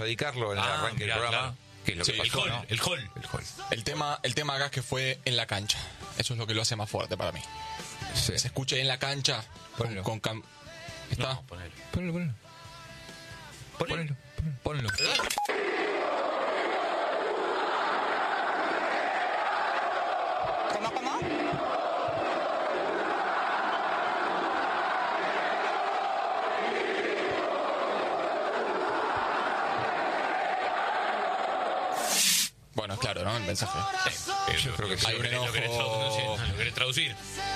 radicarlo en el arranque del programa. Claro. Que es lo que pasó, el hall. El tema acá es que fue en la cancha. Eso es lo que lo hace más fuerte para mí. Sí. Se escucha en la cancha con ¿está? No, ponelo. ¿Cómo? Bueno, es claro, ¿no? El mensaje. Yo creo que sí. Hay un enojo. ¿Lo querés traducir?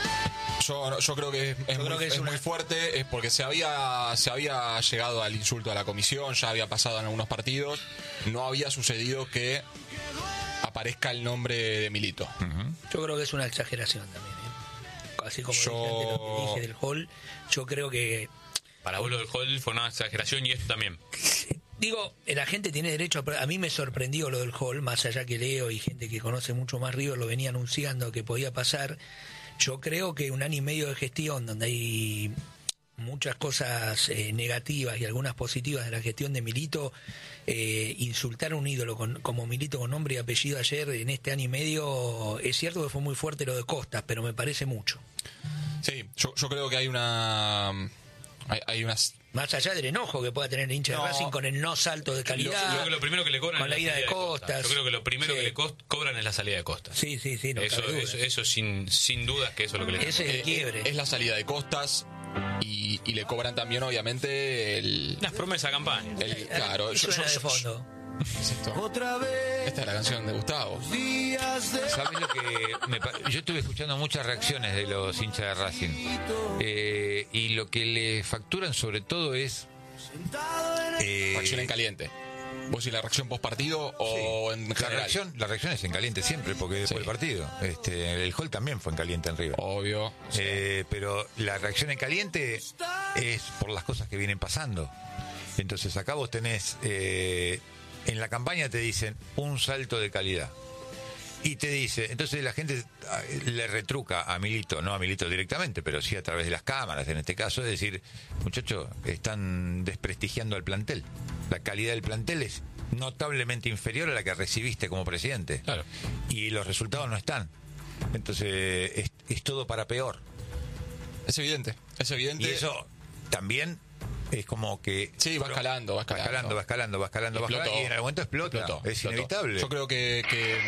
Yo creo que es muy fuerte, es porque se había llegado al insulto a la comisión, ya había pasado en algunos partidos, no había sucedido que aparezca el nombre de Milito. Yo creo que es una exageración también, ¿eh? Así como lo que dije del hall, yo creo que... Para vos lo del hall fue una exageración y esto también. Digo, la gente tiene derecho a mí me sorprendió lo del hall, más allá que Leo y gente que conoce mucho más River lo venía anunciando que podía pasar. Yo creo que un año y medio de gestión donde hay muchas cosas negativas y algunas positivas de la gestión de Milito, insultar a un ídolo como Milito con nombre y apellido ayer en este año y medio, es cierto que fue muy fuerte lo de Costas, pero me parece mucho. Sí, yo creo que hay unas... Más allá del enojo que pueda tener el hincha de Racing con el no salto de calidad. Yo creo que lo primero que le cobran con la ida de Costas. Yo creo que lo primero que le cobran es la salida de Costas. Sí, no eso sin dudas que eso es lo que le ese es el quiebre. Es la salida de Costas y le cobran también, obviamente, las promesas de campaña. Claro, suena de fondo. Otra vez. Esta es la canción de Gustavo. ¿Sabes lo que yo estuve escuchando muchas reacciones de los hinchas de Racing y lo que le facturan sobre todo es reacción en caliente. ¿Vos y la reacción post partido o en general? La reacción es en caliente siempre porque después del partido. El hall también fue en caliente en River. Obvio. Pero la reacción en caliente es por las cosas que vienen pasando. Entonces acá vos tenés en la campaña te dicen un salto de calidad y te dice, entonces la gente le retruca a Milito, no a Milito directamente, pero sí a través de las cámaras en este caso, es decir, muchachos, están desprestigiando al plantel, la calidad del plantel es notablemente inferior a la que recibiste como presidente, claro. Y los resultados no están, entonces es todo para peor. Es evidente Y eso también es como que... Sí, va escalando. Va escalando, y en algún momento explota. Es inevitable. Yo creo que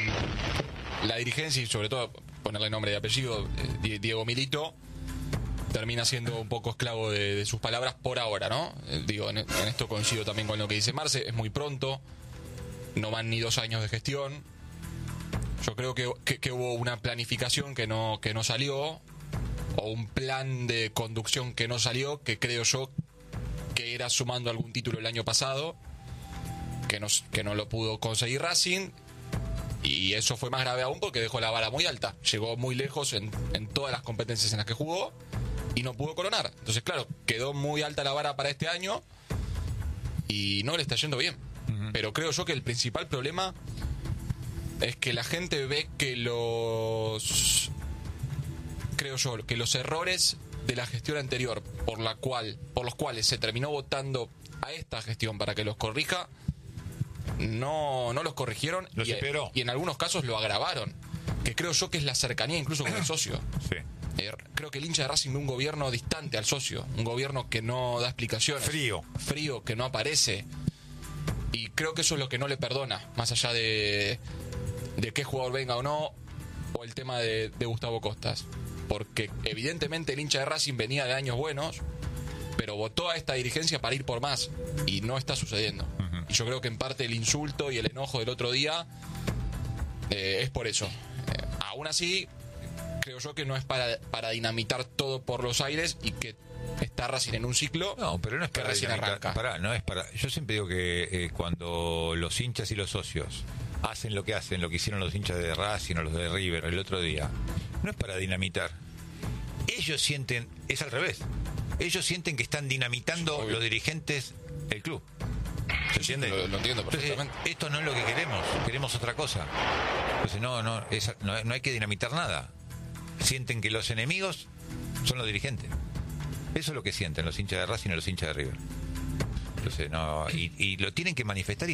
la dirigencia, y sobre todo ponerle nombre y apellido, Diego Milito, termina siendo un poco esclavo de sus palabras por ahora, ¿no? Digo, en esto coincido también con lo que dice Marce, es muy pronto, no van ni 2 años de gestión. Yo creo que hubo una planificación que no salió, o un plan de conducción que no salió, que creo yo que era sumando algún título el año pasado, que no lo pudo conseguir Racing, y eso fue más grave aún porque dejó la vara muy alta, llegó muy lejos en todas las competencias en las que jugó y no pudo coronar. Entonces, claro, quedó muy alta la vara para este año y no le está yendo bien. Pero creo yo que el principal problema es que la gente ve que los errores de la gestión anterior por los cuales se terminó votando a esta gestión para que los corrija, no los corrigieron y en algunos casos lo agravaron, que creo yo que es la cercanía incluso con el socio. Sí. Creo que el hincha de Racing ve un gobierno distante al socio, un gobierno que no da explicaciones, frío, que no aparece, y creo que eso es lo que no le perdona, más allá de qué jugador venga o no, o el tema de Gustavo Costas, porque evidentemente el hincha de Racing venía de años buenos, pero votó a esta dirigencia para ir por más, y no está sucediendo. Y yo creo que en parte el insulto y el enojo del otro día es por eso. Aún así, creo yo que no es para dinamitar todo por los aires y que está Racing en un ciclo. No, pero no es para recién arranca. Yo siempre digo que cuando los hinchas y los socios hacen lo que hicieron los hinchas de Racing o los de River el otro día, no es para dinamitar. Ellos sienten, es al revés. Ellos sienten que están dinamitando los dirigentes el club. ¿Se entiende? Lo entiendo perfectamente. Entonces, esto no es lo que queremos otra cosa. Entonces no hay que dinamitar nada. Sienten que los enemigos son los dirigentes. Eso es lo que sienten los hinchas de Racing y los hinchas de River. Entonces, y lo tienen que manifestar.